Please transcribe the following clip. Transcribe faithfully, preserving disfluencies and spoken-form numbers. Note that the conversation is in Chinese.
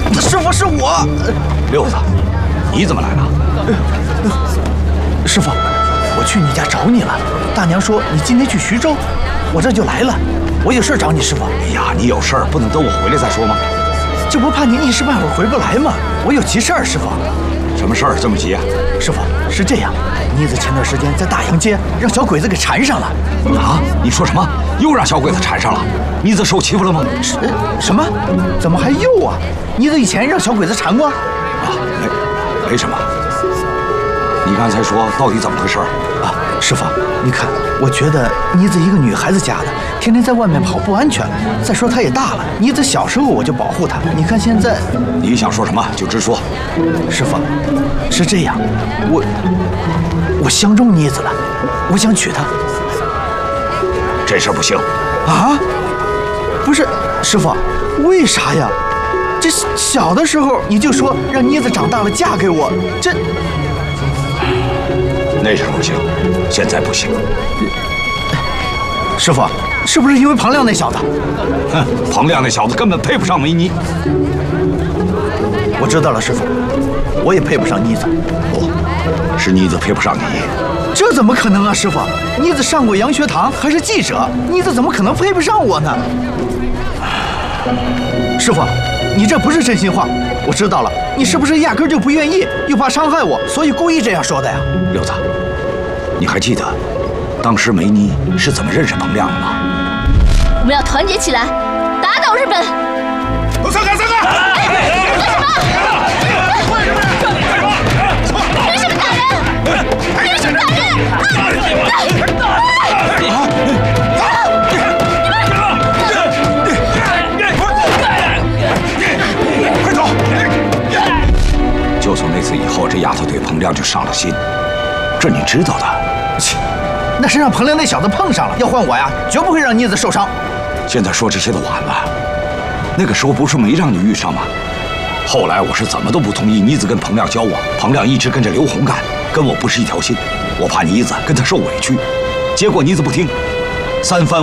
师傅，是我。 六子，你怎么来了？ 师傅，我去你家找你了。大娘说你今天去徐州，我这就来了。我有事找你，师傅。 哎呀，你有事儿不能等我回来再说吗？ 这不怕您一时半会儿回不来吗？我有急事儿，师傅。 什么事儿这么急啊？ 师傅，是这样，妮子前段时间在大洋街让小鬼子给缠上了。 啊？你说什么？又让小鬼子缠上了？妮子受欺负了吗？ 是什么？怎么还又啊？妮子以前让小鬼子缠过？ 啊，没，没什么。你刚才说到底怎么回事啊？师傅，你看，我觉得妮子一个女孩子家的，天天在外面跑不安全。再说她也大了，妮子小时候我就保护她，你看现在…… 你想说什么就直说。 师傅，是这样，我我相中妮子了，我想娶她。 这事不行。 啊？不是，师傅，为啥呀？这小的时候你就说让妮子长大了嫁给我，这…… 那时候行，现在不行。 师傅，是不是因为庞亮那小子？ 哼，庞亮那小子根本配不上梅妮。 我知道了，师傅，我也配不上妮子。 不，是妮子配不上你。 这怎么可能啊，师傅？妮子上过洋学堂，还是记者，妮子怎么可能配不上我呢？师傅，你这不是真心话。我知道了，你是不是压根就不愿意，又怕伤害我，所以故意这样说的呀？ 六子，你还记得当时梅妮是怎么认识彭亮的吗？ 我们要团结起来，打倒日本！ 散开，散开！ 干什么？凭什么打人？凭什么打人？ 快走！ 就从那次以后，这丫头对彭亮就上了心，这你知道的。 切，那是让彭亮那小子碰上了，要换我呀，绝不会让妮子受伤。 现在说这些都晚了，那个时候不是没让你遇上吗？后来我是怎么都不同意妮子跟彭亮交往，彭亮一直跟着刘红干，跟我不是一条心，我怕妮子跟他受委屈，结果妮子不听，三番